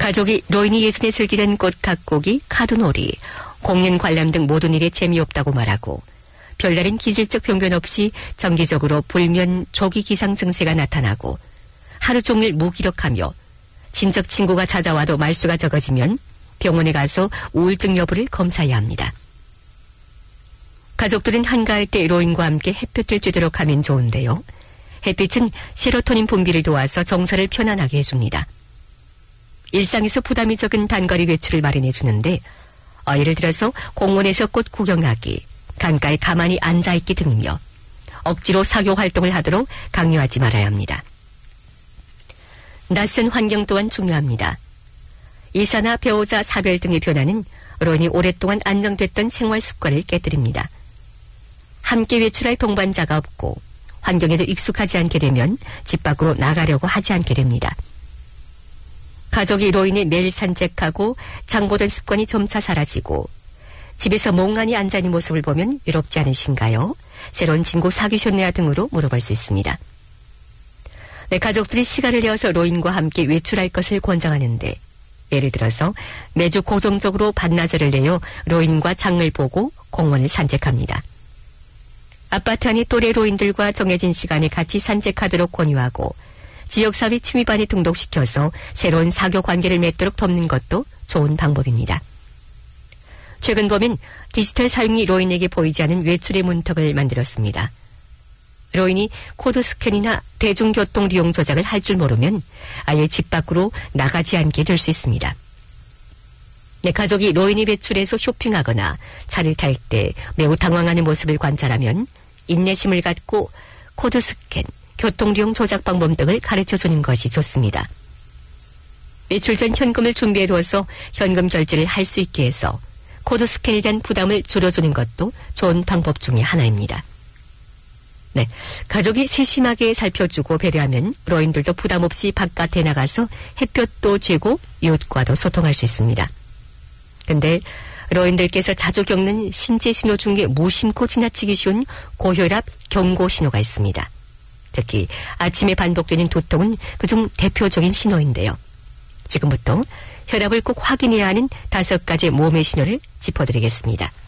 가족이 로인이 예전에 즐기던 꽃 가꾸기, 카드놀이, 공연 관람 등 모든 일에 재미없다고 말하고 별다른 기질적 병변 없이 정기적으로 불면 조기 기상 증세가 나타나고 하루 종일 무기력하며 친척 친구가 찾아와도 말수가 적어지면 병원에 가서 우울증 여부를 검사해야 합니다. 가족들은 한가할 때 로인과 함께 햇볕을 쬐도록 하면 좋은데요. 햇빛은 세로토닌 분비를 도와서 정서를 편안하게 해줍니다. 일상에서 부담이 적은 단거리 외출을 마련해 주는데 예를 들어서 공원에서 꽃 구경하기, 강가에 가만히 앉아있기 등이며 억지로 사교 활동을 하도록 강요하지 말아야 합니다. 낯선 환경 또한 중요합니다. 이사나 배우자 사별 등의 변화는 로인이 오랫동안 안정됐던 생활 습관을 깨뜨립니다. 함께 외출할 동반자가 없고 환경에도 익숙하지 않게 되면 집 밖으로 나가려고 하지 않게 됩니다. 가족이 로인이 매일 산책하고 장 보던 습관이 점차 사라지고 집에서 멍하니 앉아있는 모습을 보면 외롭지 않으신가요? 새로운 친구 사귀셨네요 등으로 물어볼 수 있습니다. 네, 가족들이 시간을 내어서 로인과 함께 외출할 것을 권장하는데 예를 들어서 매주 고정적으로 반나절을 내어 로인과 장을 보고 공원을 산책합니다. 아파트 안의 또래 로인들과 정해진 시간에 같이 산책하도록 권유하고 지역사회 취미반에 등록시켜서 새로운 사교 관계를 맺도록 돕는 것도 좋은 방법입니다. 최근 보면 디지털 사용이 로인에게 보이지 않은 외출의 문턱을 만들었습니다. 로인이 코드 스캔이나 대중교통利用 조작을 할 줄 모르면 아예 집 밖으로 나가지 않게 될 수 있습니다. 네, 가족이 로인이 외출해서 쇼핑하거나 차를 탈 때 매우 당황하는 모습을 관찰하면 인내심을 갖고 코드 스캔, 교통利用 조작 방법 등을 가르쳐주는 것이 좋습니다. 외출 전 현금을 준비해둬서 현금 결제를 할 수 있게 해서 코드 스캔에 대한 부담을 줄여주는 것도 좋은 방법 중에 하나입니다. 네, 가족이 세심하게 살펴주고 배려하면 로인들도 부담 없이 바깥에 나가서 햇볕도 쬐고 이웃과도 소통할 수 있습니다. 근데 로인들께서 자주 겪는 신체 신호 중에 무심코 지나치기 쉬운 고혈압 경고 신호가 있습니다. 특히 아침에 반복되는 두통은 그중 대표적인 신호인데요. 지금부터 혈압을 꼭 확인해야 하는 5가지 몸의 신호를 짚어드리겠습니다.